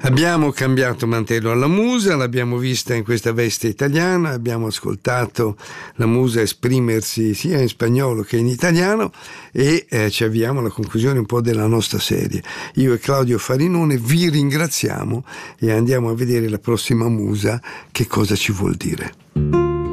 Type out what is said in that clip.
Abbiamo cambiato mantello alla musa, l'abbiamo vista in questa veste italiana, abbiamo ascoltato la musa esprimersi sia in spagnolo che in italiano e ci avviamo alla conclusione un po' della nostra serie. Io e Claudio Farinone vi ringraziamo e andiamo a vedere la prossima musa che cosa ci vuol dire.